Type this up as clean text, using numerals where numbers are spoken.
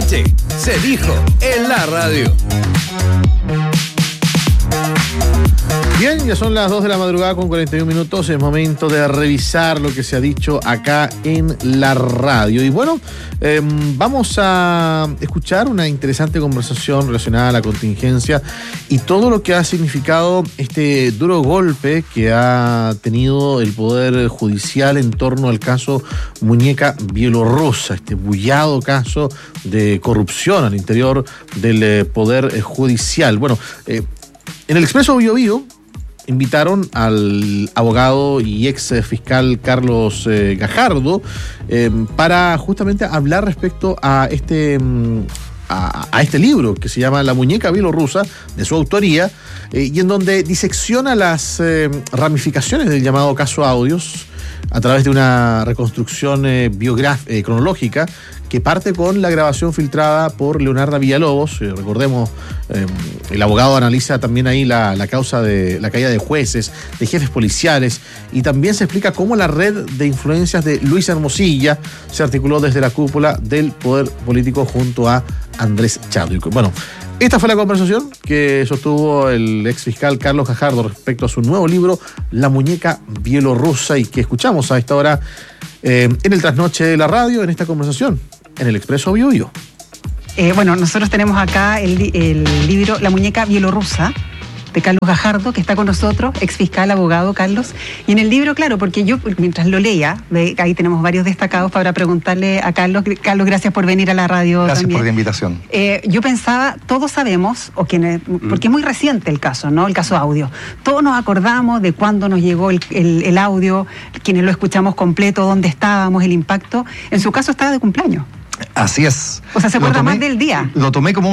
noche se dijo en la radio. Bien, ya son las 2 de la madrugada con 41 minutos. Es momento de revisar lo que se ha dicho acá en la radio. Y bueno, vamos a escuchar una interesante conversación relacionada a la contingencia y todo lo que ha significado este duro golpe que ha tenido el Poder Judicial en torno al caso Muñeca Bielorrusa, este bullado caso de corrupción al interior del Poder Judicial. Bueno, en el Expreso Biobío invitaron al abogado y ex fiscal Carlos Gajardo para justamente hablar respecto a este libro que se llama La Muñeca Bielorrusa, de su autoría, y en donde disecciona las ramificaciones del llamado caso Audios a través de una reconstrucción cronológica que parte con la grabación filtrada por Leonardo Villalobos. Recordemos, el abogado analiza también ahí la causa de la caída de jueces, de jefes policiales, y también se explica cómo la red de influencias de Luis Hermosilla se articuló desde la cúpula del poder político junto a Andrés Chadwick. Bueno, esta fue la conversación que sostuvo el ex fiscal Carlos Gajardo respecto a su nuevo libro, La Muñeca Bielorrusa, y que escuchamos a esta hora en el trasnoche de la radio, en esta conversación, en el Expreso Biobío. Bueno, nosotros tenemos acá el libro La Muñeca Bielorrusa, de Carlos Gajardo, que está con nosotros, ex fiscal, abogado, Carlos. Y en el libro, claro, porque yo mientras lo leía, ahí tenemos varios destacados para preguntarle a Carlos. Carlos, gracias por venir a la radio. Gracias también por la invitación. Yo pensaba, todos sabemos, porque es muy reciente el caso, ¿no? El caso Audio. Todos nos acordamos de cuándo nos llegó el audio, quienes lo escuchamos completo, dónde estábamos, el impacto. En su caso estaba de cumpleaños. Así es. O sea, se acuerda más del día. Lo tomé como